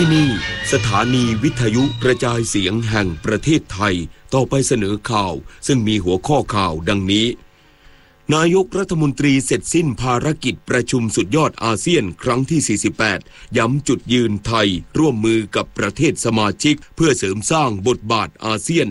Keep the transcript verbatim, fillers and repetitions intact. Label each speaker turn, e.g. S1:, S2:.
S1: ที่นี่สถานีวิทยุกระจายเสียงแห่งประเทศไทยต่อไปเสนอข่าวซึ่งมีหัวข้อข่าวดังนี้นายกรัฐมนตรีเสร็จสิ้นภารกิจประชุมสุดยอดอาเซียนครั้งที่สี่สิบแปดย้ำจุดยืนไทยร่วมมือกับประเทศสมาชิกเพื่อเสริมสร้างบทบาทอาเซียน